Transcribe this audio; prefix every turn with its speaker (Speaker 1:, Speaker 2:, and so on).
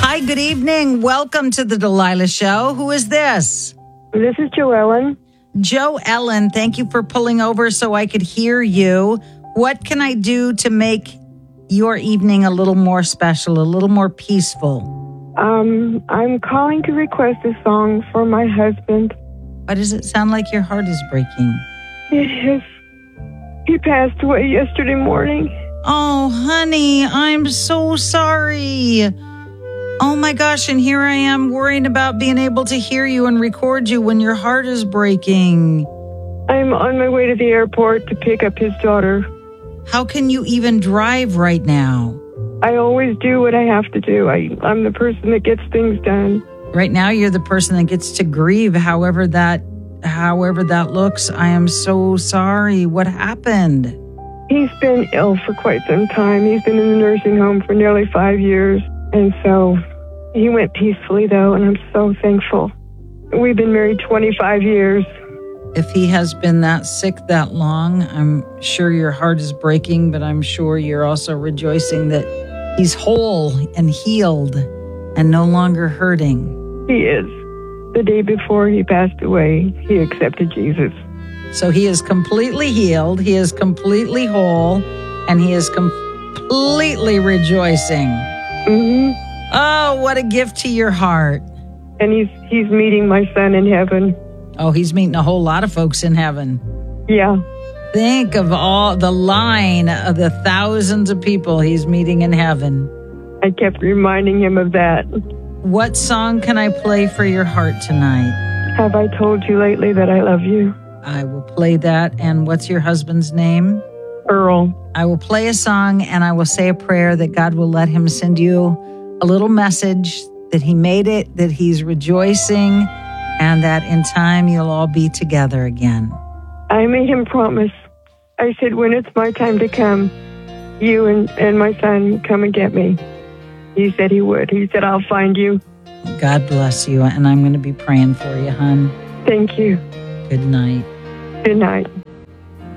Speaker 1: Hi, good evening. Welcome to the Delilah Show. Who is this?
Speaker 2: This is Joellen.
Speaker 1: Joe Ellen, thank you for pulling over so I could hear you. What can I do to make your evening a little more special, a little more peaceful?
Speaker 2: I'm calling to request a song for my husband.
Speaker 1: Why does it sound like your heart is breaking?
Speaker 2: He passed away yesterday morning.
Speaker 1: Oh, honey, I'm so sorry. Oh my gosh, and here I am worrying about being able to hear you and record you when your heart is breaking.
Speaker 2: I'm on my way to the airport to pick up his daughter.
Speaker 1: How can you even drive right now?
Speaker 2: I always do what I have to do. I'm the person that gets things done.
Speaker 1: Right now, you're the person that gets to grieve, however that looks. I am so sorry. What happened?
Speaker 2: He's been ill for quite some time. He's been in the nursing home for nearly 5 years. And so he went peacefully, though, and I'm so thankful. We've been married 25 years.
Speaker 1: If he has been that sick that long, I'm sure your heart is breaking, but I'm sure you're also rejoicing that he's whole and healed and no longer hurting.
Speaker 2: He is. The day before he passed away, he accepted Jesus.
Speaker 1: So he is completely healed, he is completely whole, and he is completely rejoicing.
Speaker 2: Mm-hmm.
Speaker 1: Oh, what a gift to your heart.
Speaker 2: And he's meeting my son in heaven.
Speaker 1: Oh, he's meeting a whole lot of folks in heaven.
Speaker 2: Yeah.
Speaker 1: Think of all the line of the thousands of people he's meeting in heaven.
Speaker 2: I kept reminding him of that.
Speaker 1: What song can I play for your heart tonight?
Speaker 2: Have I told you lately that I love you?
Speaker 1: I will play that. And what's your husband's name?
Speaker 2: Earl.
Speaker 1: I will play a song and I will say a prayer that God will let him send you a little message that he made it, that he's rejoicing, and that in time you'll all be together again.
Speaker 2: I made him promise. I said, when it's my time to come, you and my son come and get me. He said he would. He said, I'll find you.
Speaker 1: God bless you, and I'm going to be praying for you, hon.
Speaker 2: Thank you.
Speaker 1: Good night.
Speaker 2: Good night.